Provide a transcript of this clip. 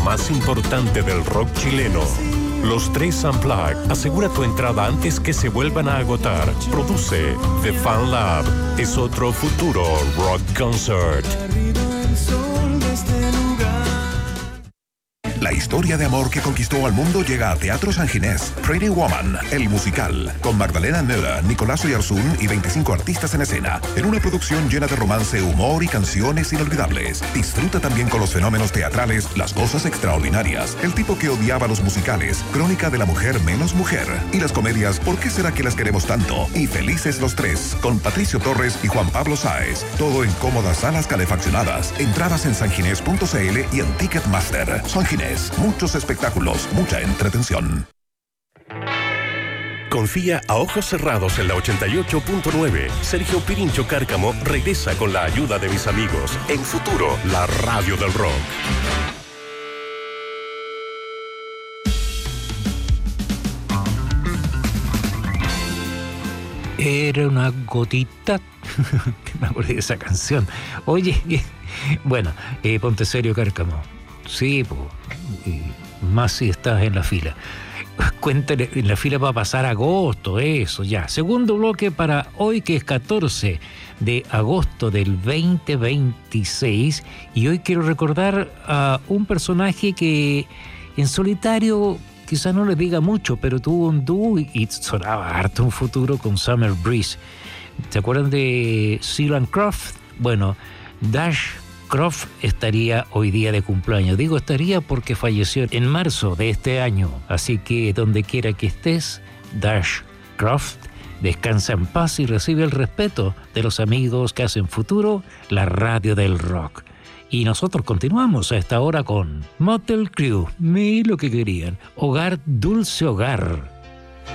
más importante del rock chileno. Los Tres Unplugged. Asegura tu entrada antes que se vuelvan a agotar. Produce The Fan Lab. Es otro futuro rock concert. La historia de amor que conquistó al mundo llega a Teatro San Ginés. Pretty Woman, el musical, con Magdalena Nöra, Nicolás Oyarzún y 25 artistas en escena, en una producción llena de romance, humor y canciones inolvidables. Disfruta también con los fenómenos teatrales, las cosas extraordinarias, el tipo que odiaba los musicales, Crónica de la mujer menos mujer, y las comedias ¿Por qué será que las queremos tanto? Y Felices los Tres, con Patricio Torres y Juan Pablo Sáez. Todo en cómodas salas calefaccionadas. Entradas en sanginés.cl y en Ticketmaster. San Ginés. Muchos espectáculos, mucha entretención. Confía a ojos cerrados en la 88.9. Sergio Pirincho Cárcamo regresa con la ayuda de mis amigos en Futuro, la radio del rock. Era una gotita. Que me acordé de esa canción. Oye, bueno, ponte serio, Cárcamo. Sí, más si estás en la fila. Cuéntale, en la fila va a pasar agosto, eso ya. Segundo bloque para hoy, que es 14 de agosto del 2026. Y hoy quiero recordar a un personaje que en solitario quizás no le diga mucho, pero tuvo un dúo y sonaba harto un futuro con Summer Breeze. ¿Se acuerdan de Ceylon Croft? Bueno, Dash Croft estaría hoy día de cumpleaños. Digo estaría porque falleció en marzo de este año. Así que donde quiera que estés, Dash Croft, descansa en paz y recibe el respeto de los amigos que hacen Futuro, la radio del rock. Y nosotros continuamos a esta hora con Motley Crue, lo que querían, Hogar, Dulce Hogar.